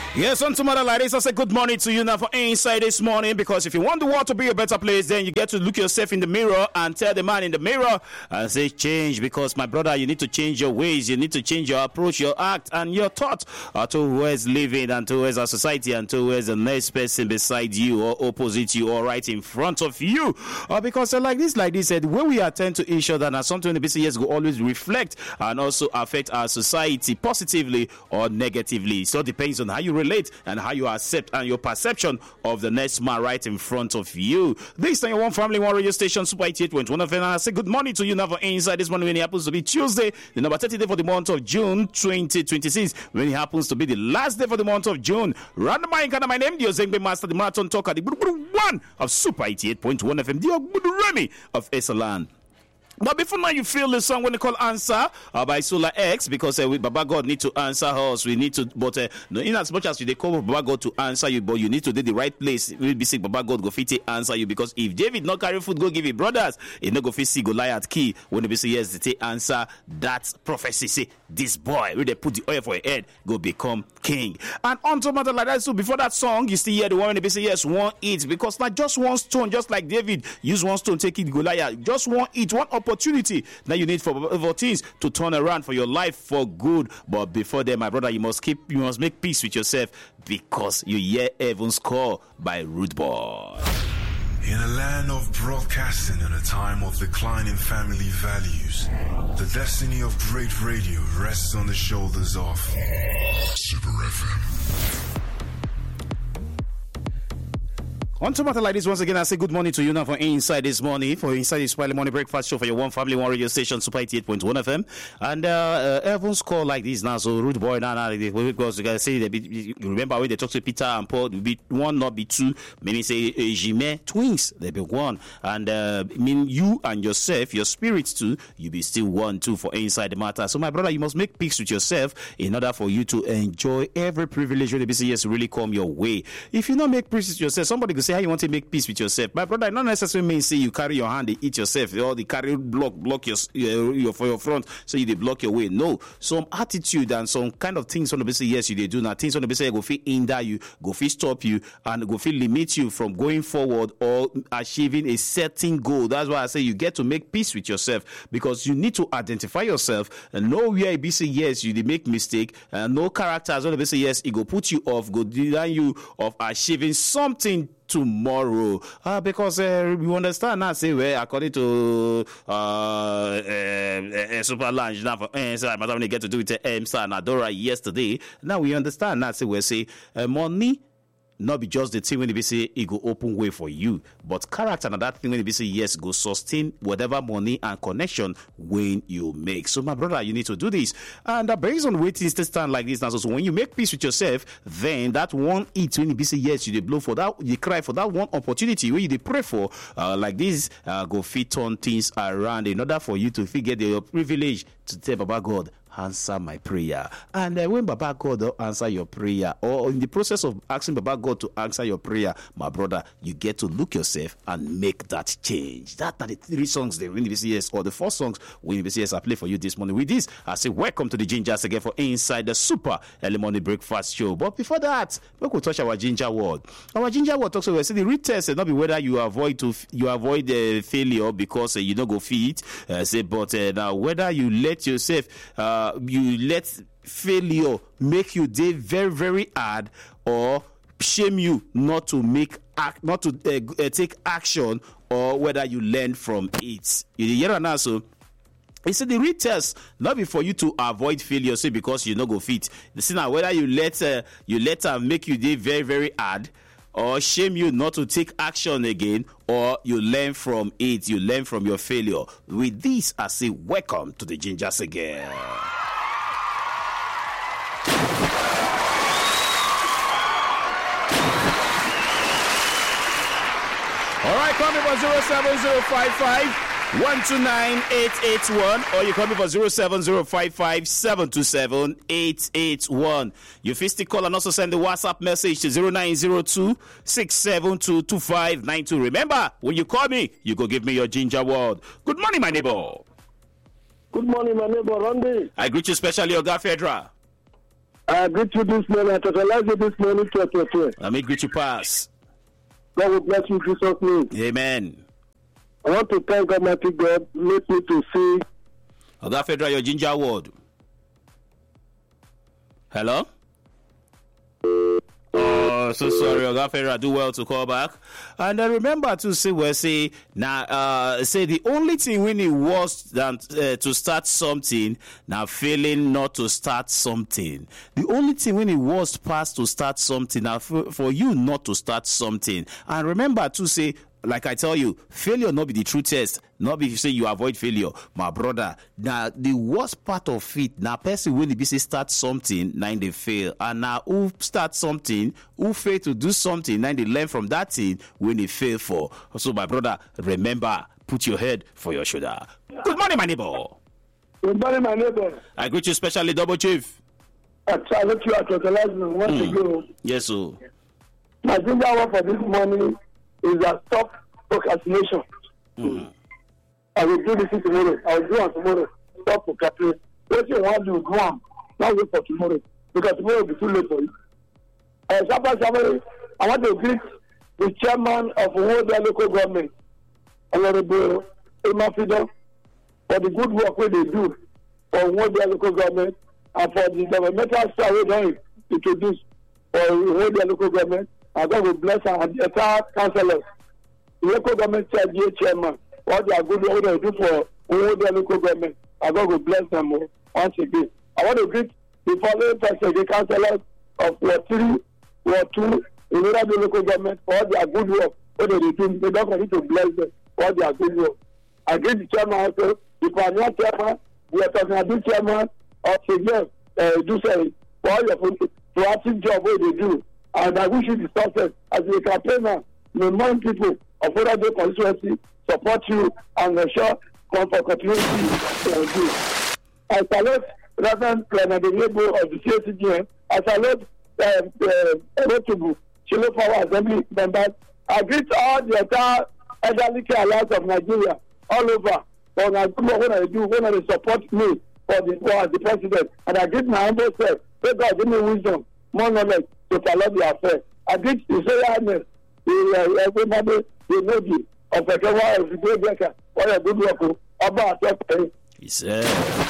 Yes, on tomorrow, ladies, I say good morning to you now for Inside this morning, because if you want the world to be a better place, then you get to look yourself in the mirror and tell the man in the mirror and say change, because my brother, you need to change your ways, you need to change your approach, your act, and your thought towards living and towards our society and towards the next person beside you or opposite you or right in front of you. Because like this, the way we attend to each other and something the BCS will always reflect and also affect our society positively or negatively. So it depends on how you relate and how you accept and your perception of the next man right in front of you. This time, one family, one radio station, Super 88.1 FM, and I say good morning to you now for Inside this morning when it happens to be Tuesday, the number 30 day for the month of June 2026, when it happens to be the last day for the month of June. Random my name, the Ozengbe Master, the Marathon Talker, the one of Super 88.1 FM, the Remy of Esalan. But before now, you feel the song when they call Answer by Solar X, because Baba God need to answer us. We need to, but in as much as they call Baba God to answer you, but you need to do the right place. We'll be sick, Baba God go fit answer you, because if David not carry food, go give it brothers. He no go fit see Goliath key when they say yes, they answer that prophecy. Say this boy, when they put the oil for your head, go become king. And on to matter like that. So before that song, you still hear the one when they say yes, one eat, because not just one stone, just like David use one stone, take it Goliath. Just one eat, one opportunity that you need for things to turn around for your life for good. But before that, my brother, you must make peace with yourself, because you hear Heaven's Call by Rude Boy. In a land of broadcasting and a time of declining family values, the destiny of great radio rests on the shoulders of Super FM. On to matter like this, once again, I say good morning to you now for Inside this morning, for Inside this Friday morning breakfast show for your one family, one radio station, Super 88.1 FM. And everyone's call like this now, so Rude Boy now, because you guys say, you remember when they talk to Peter and Paul, be one, not be two, meaning say, Jimé, twins, they be one. And mean you and yourself, your spirits too, you be still one too for Inside the matter. So my brother, you must make peace with yourself in order for you to enjoy every privilege when the BCS really come your way. If you not make peace with yourself, somebody could say how you want to make peace with yourself. My brother, not necessarily mean say you carry your hand, they eat yourself, or they carry block your for your front, so you they block your way. No, some attitude and some kind of things on the basis yes you they do now. Things on the basis go feel hinder you, go feel stop you, and go feel limit you from going forward or achieving a certain goal. That's why I say you get to make peace with yourself, because you need to identify yourself and know where it be say yes you they make mistake, and no characters on the basis yes it go put you off, go deny you of achieving something tomorrow, because we understand now. Say well, according to Super Lounge now for when they get to do it to Star and Adora yesterday. Now we understand now. Say we say money not be just the thing when they say it go open way for you, but character and that thing when they say yes go sustain whatever money and connection when you make. So my brother, you need to do this, and based on waiting to stand like this now. So when you make peace with yourself, then that one eat when you say yes, you they blow for that, you cry for that one opportunity where you they pray for like this go fit on things around in order for you to get the privilege to tell Baba God, answer my prayer. And when Baba God answer your prayer, or in the process of asking Baba God to answer your prayer, my brother, you get to look yourself and make that change. That are the three songs they win the BCS, or the four songs win the BCS I play for you this morning. With this, I say welcome to the Gingers again for Inside the Super Early Morning Breakfast Show. But before that, we could touch our ginger word. Our ginger word talks about the real test, not be whether you avoid the failure because you don't go fit. But now whether you let yourself you let failure make you day very, very hard, or shame you not to take action, or whether you learn from it. You hear now, so he said the real test not be for you to avoid failure, say because you no go fit. See now whether you let make you day very, very hard, or shame you not to take action again, or you learn from it, you learn from your failure. With this, I say welcome to the Gingers again. All right, call me for 07055-129-881, or you call me for 07055-727-881. You still call and also send the WhatsApp message to 0902-672-2592. Remember, when you call me, you go give me your ginger word. Good morning, my neighbor. Good morning, my neighbor, Randy. I greet you specially, Oga Fedra. I greet you this morning. I totalize you this morning. Let me greet you, pass. God will bless you in Jesus' name. Amen. I want to thank Almighty God. Make me to see. Oga Federal, your ginger word. Hello? Oh, so sorry, Oga Federal. Do well to call back. And remember to say, say the only thing we need was than to start something, now failing not to start something. The only thing we need was past to start something, now for you not to start something. And remember to say, like I tell you, failure not be the true test. Not be say you avoid failure, my brother. Now the worst part of it, now person when they say start something, now they fail, and now who start something, who fail to do something, now they learn from that thing when they fail for. So my brother, remember, put your head for your shoulder. Good morning, my neighbor. Good morning, my neighbor. I greet you especially, Double Chief. I let you totalize me once ago. Yes, sir. My ginger word for this morning is a stop procrastination. I will do this tomorrow. I will do it tomorrow. Stop procrastinating. What you want to do, go on. Not wait for tomorrow. Because tomorrow will be too late for you. I want to greet the chairman of Uwodia local government, Honorable Emma Fido, for the good work they do for Uwodia local government and for the governmental staff we don't introduce for Uwodia local government. And God will bless our entire councillors. The local government chairman, all their good work they do for Uwodia local government. And God will bless them once again. I want to greet the following person, the councillors of Ward 3, Ward 2, in the local government for all their good work. What they do, they don't need to bless them for all their good work. I greet the chairman also, the pioneer chairman, the automatic chairman of the do say for all your proactive job what they do. And I wish you the success as a campaigner. The more people of Uwodia constituency support you and ensure for continuity to do. I salute Reverend Planadebo of the CACGM. I salute Erotubu, Chilo Power Assembly members. I greet all the entire elderly care alliance of Nigeria all over. When I do when they support me for the president. And I greet my humble self. May God give me wisdom, more knowledge to follow the affair. I greet His Royal Highness, everybody, the lady of the Kewa of the Great Breaker, what a good work about that. He said.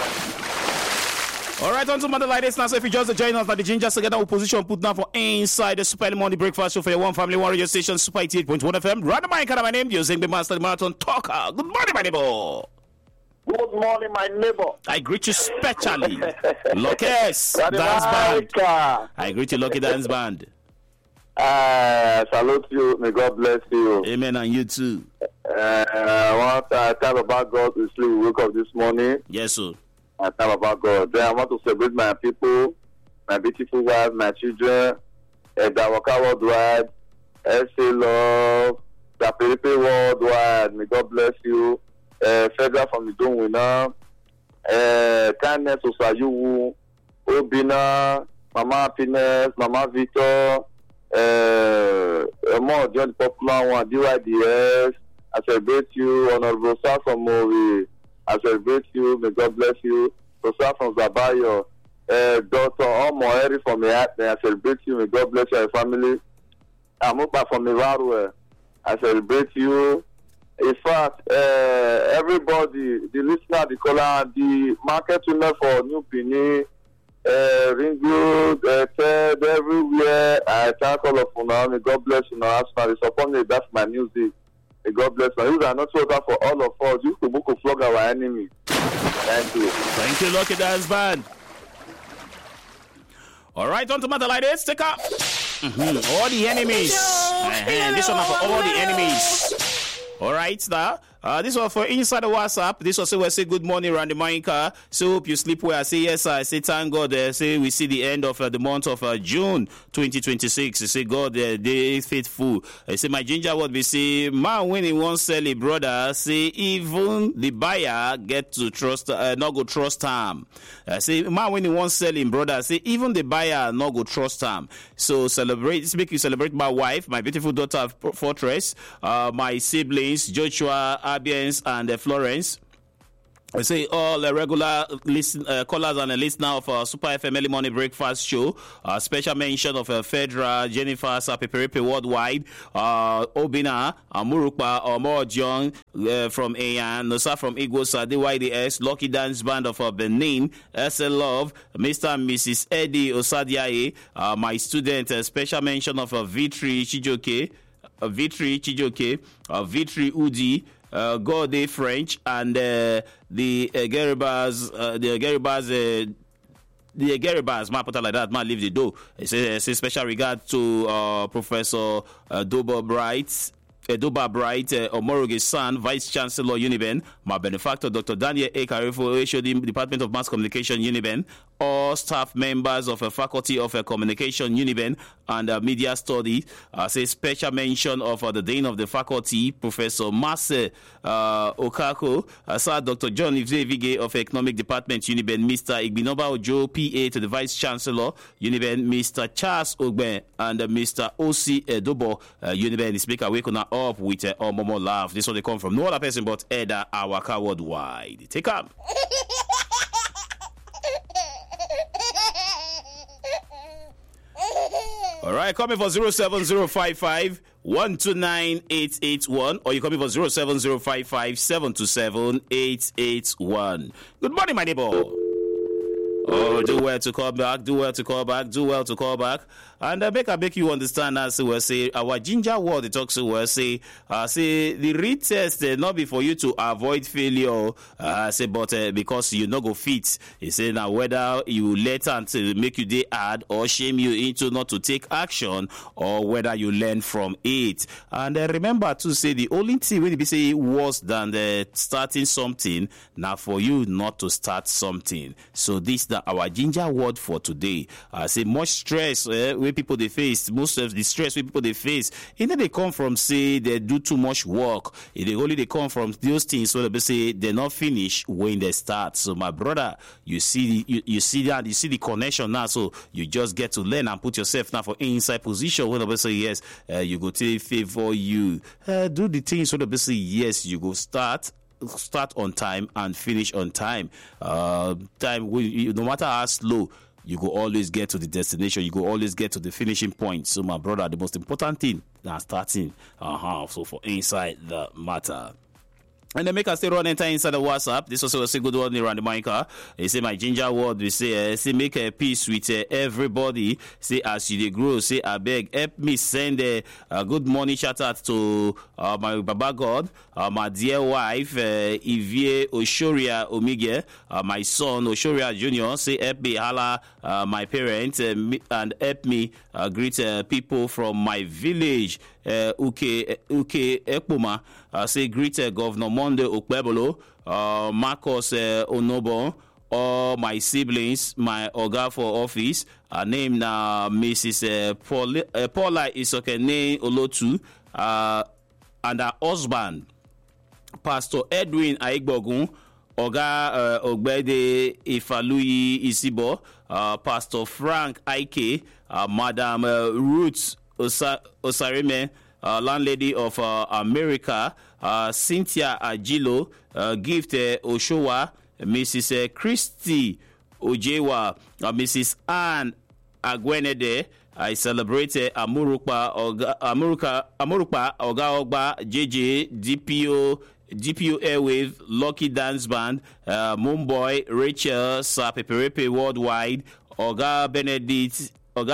All right, on to Mother like this now. So if you just join us, the Ginger together opposition put down for inside the Super Early Morning Breakfast Show for your one family, one radio station, Super 88.1 FM. Random my kind of my name, using the Master the Marathon Talker. Good morning, my neighbor. Good morning, my neighbor. I greet you specially. Lucas Dance Band. I greet you, Lucky Dance Band. Salute you. May God bless you. Amen, and you too. I want to tell about God to sleep. We woke up this morning. Yes, sir. I tell about God. Then I want to celebrate my people, my beautiful wife, my children, Dawaka Worldwide, SA Love, the Peripe Worldwide. May God bless you. Federal from the Dome Winner, Kindness Osayu, Obina, Mama Happiness, Mama Victor, more John Popular one, DYDS. I celebrate you, Honorable Sir from Mori. I celebrate you, may God bless you. Rosa from Zabayo, Dr. Omo Eri from Mehatne, I celebrate you, may God bless your family. Amupa from Ivarwe, I celebrate you. In fact, everybody, the listener, the caller, the market women for New Benin, Ringwood, Ted, everywhere, I thank all of you now. May God bless you now. They support me, that's my music. May God bless you. These are not so that for all of us. Use to book a flog our enemy. Thank you. Thank you, Lucky Dance Band. All right, on to Mother like this. Take up. All the enemies. This one for all the enemies. All right, now. This one for inside the WhatsApp. This was say good morning, Randy Mainka. So hope you sleep well. I say yes, I say thank God. Say we see the end of the month of June 2026. I say God, they is faithful. I say my ginger word be say man when he won't sell a brother. Say even the buyer get to trust, not go trust him. I say man when he won't sell him brother. Say even the buyer not go trust him. So celebrate. Make you celebrate my wife, my beautiful daughter Fortress, my siblings Joshua, Abiens, and Florence. I say all regular callers and listeners of Super FM Early Morning Breakfast Show. Special mention of Fedra, Jennifer Sapeperepe Worldwide, Obina, Amurukpa, Omorjion from Ayan, Nosa from Igos, DYDS, Lucky Dance Band of Benin, SL Love, Mr. and Mrs. Eddie Osadiaye, my student, special mention of Vitri Chijoke, Vitri Udi, Gode French, and the Geribas, Mapota like that, man, leave the door. It says special regard to Professor Doba Bright, Omoroge's son, Vice Chancellor Uniben, my benefactor, Dr. Daniel A. Karifo, HOD, Department of Mass Communication, Uniben, all staff members of a Faculty of Communication, Uniben, and Media Studies. Say special mention of the Dean of the Faculty, Professor Mase Okako, Sir Dr. John Ivzevige of Economic Department, Uniben, Mr. Igbinoba Ojo, PA to the Vice Chancellor, Uniben, Mr. Charles Ogben, and Mr. O.C. Edobo, Uniben. The speaker waking up with Omomo Laugh. This one they come from no other person but Eda Awaka Worldwide. Take up. All right, call me for 07055 129 881, or you call me for 07055 727 881. Good morning, my neighbor. Oh, do well to call back, do well to call back, do well to call back. And make you understand as we say our ginger word it talks to say the retest not be for you to avoid failure, say but because you no go fit. He say now whether you let until make you dey hard or shame you into not to take action, or whether you learn from it. And remember to say the only thing when be say worse than starting something now for you not to start something. So this is our ginger word for today. Say much stress where people they face, most of the stress where people they face, and then they come from say they do too much work. They come from those things where they say they're not finished when they start. So my brother, you see the connection now. So you just get to learn and put yourself now for inside position when they say yes, you go take favor you. Do the things where they say yes, you go start on time and finish on time. No matter how slow, you go always get to the destination. You go always get to the finishing point. So my brother, the most important thing now starting. So for inside the matter. And then make us stay run enter inside the WhatsApp. This also a good one around the mic. They say my ginger word. We say make a peace with everybody. Say as you dey grow. Say I beg help me send a good morning shout out to my Baba God, my dear wife Ivie Oshoria Omige, my son Oshoria Junior. Say help me holla my parents and help me greet people from my village. Uke Ekpoma. Say greet Governor Monde Okpebolo, Marcos Onobo, all my siblings, my Oga for office, name now Mrs. Paula Isokene Olotu, and her husband, Pastor Edwin Aigbogun, Oga Ogbede Ifaluyi Isibo, Pastor Frank Aike, Madam Ruth Osarime, landlady of America, Cynthia Ajilo, Gift Oshowa, Mrs. Christy Ojewa, Mrs. Anne Agwenede. I celebrated Amurukpa Oga Ogba, JJ, DPO Airwave, Lucky Dance Band, Mumboy, Rachel, Sapeperepe Worldwide, Oga Benedict,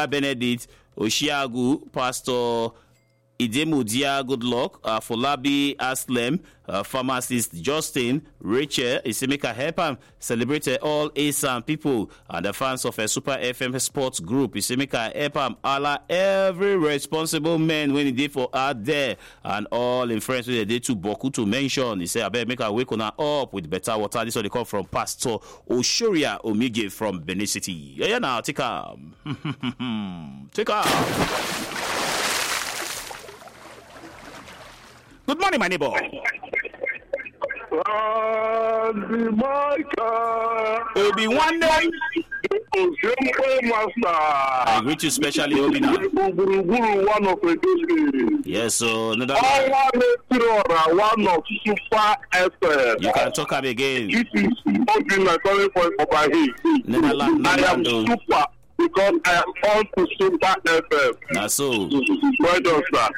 Oshiagu, Pastor Idemudia, good luck. Folabi Aslem, pharmacist Justin, Rachel, Isimika help him celebrate all ASAM people and the fans of a Super FM Sports Group. Isimika help him Allah every responsible man when he did for out there and all in friends with the day to Boku to mention. He said, I better make a wake on up with better water. This one they come from Pastor Oshoria Omige from Benin City. Yeah, now take up. Take up. Good morning, my neighbor. Obi-Wan. I greet you specially, Obina. One of the Yes, so another one of Super FM. you can talk up again. This is Obina calling for Obahi. Netherlands, I am super because I am on to Super FM. Now so Well done,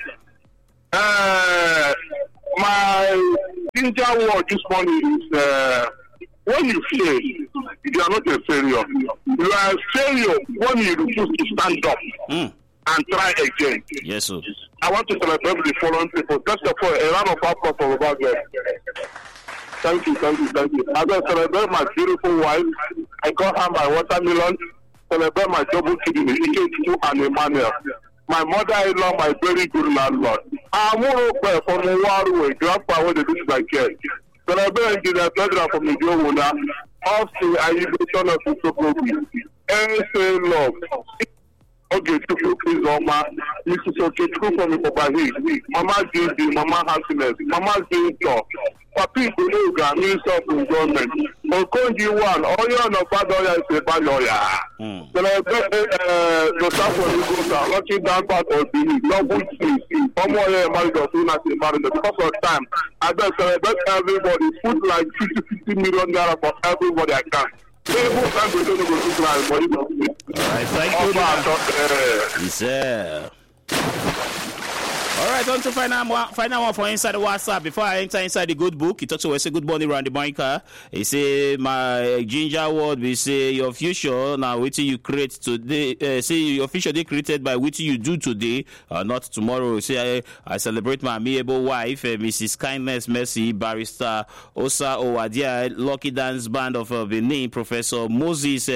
sir. My ginger word this morning is when you fail, you are not a failure. You are a failure when you refuse to stand up and try again. yes, so I want to celebrate the following people. First of all, a round of applause for Robert. Thank you. I will celebrate my beautiful wife. I call her my watermelon. Celebrate my double kidney, Ike and Emmanuel. My mother-in-law, my very good landlord. I'm over from the Warway, grandpa, where they do my care. Celebrate Engineer Pedro from the Jowuna. Also, I use the son of the Sokobi. Say love. Okay, please, Oma. Mrs. Okechukwu from the Kobahi. Mama Gigi, Mama Happiness, Mama Zinto. Papi Kunuga, Minister of Government. Okonji one, Oyo no Badoya is a Badoya. The staff of the Gosa, locking down part of the double C. Omoye married of Luna because of time. I just celebrate everybody, put like 50 million naira for everybody I can. Alright, thank you. Yes, Alright, on to final one for inside the WhatsApp. Before I enter inside the good book, he talks about say good morning around the banker. He say my ginger word we say your future now what you create today. Say your future they created by what you do today, not tomorrow. Say I celebrate my amiable wife, Mrs. Kindness Mercy, Barrister Osa Owadia, Lucky Dance Band of Benin, Professor Moses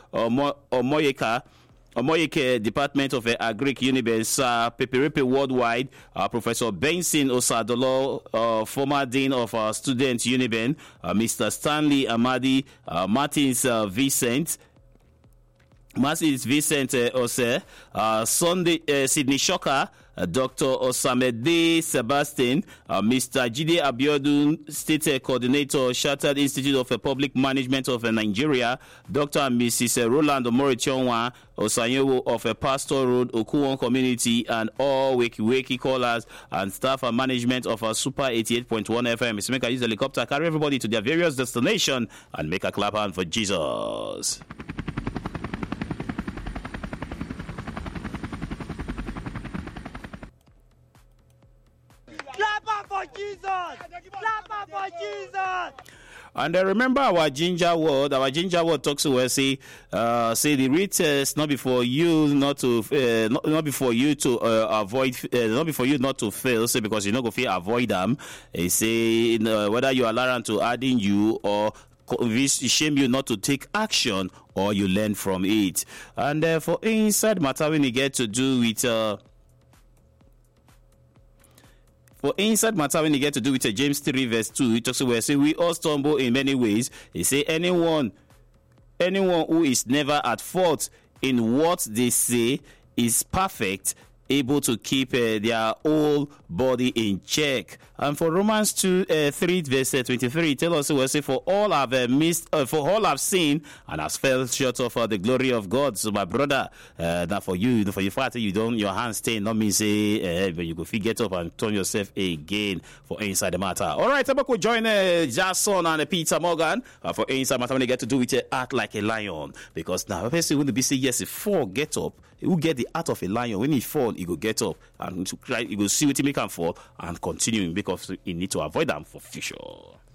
Omoyeke, Department of Agric Uniben, Peperepe Worldwide, Professor Benson Osadolo, former Dean of Student Uniben, Mr. Stanley Amadi, Martins Vincent Ose, Sunday Sydney Shocker, Dr. Osamede Sebastian, Mr. Jide Abiodun, State Coordinator, Chartered Institute of Public Management of Nigeria, Dr. and Mrs. Roland Omorichonwa, Osanyewo of Pastor Road, Okuwon Community, and all Wiki callers and staff and management of Super 88.1 FM. Mr. Make a use helicopter, carry everybody to their various destinations, and make a clap hand for Jesus. For Jesus! Clap for Jesus! And remember our ginger word. Our ginger word talks to us. Say the real test not before you not to not before you to avoid not before you not to fail. Say because you not go feel avoid them. Say whether you allow them to add in you or shame you not to take action or you learn from it. And for inside matter when you get to do with. For inside matter, when you get to do with James 3 verse 2, it talks about say we all stumble in many ways. They say anyone who is never at fault in what they say is perfect, able to keep their whole body in check. And for Romans 3 verse 23, tell us we say for all have sinned and has fell short of the glory of God. So my brother, now for you father, you don't your hands stay, not mean say but you go get up and turn yourself again for inside the matter. All right, I'm going to join Jason and Peter Morgan for inside matter when they get to do with act like a lion, because now if person want to be say yes, if fall get up, he will get the art of a lion. When he fall, he go get up and to cry, he will see what he make him fall and continue because he need to avoid them for future.